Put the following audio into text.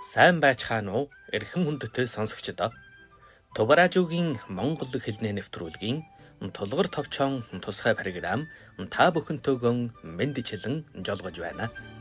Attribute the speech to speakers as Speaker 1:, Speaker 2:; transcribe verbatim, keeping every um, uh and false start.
Speaker 1: Сайн байцгаана уу? Эрхэм хүндэтэй сонсогчдоо. Тубаражуугийн монгол хэлний нэвтрүүлгийн тулгар товчон тусгай програм та бүхэнтэйгэн мэндчилэн жолгож байна.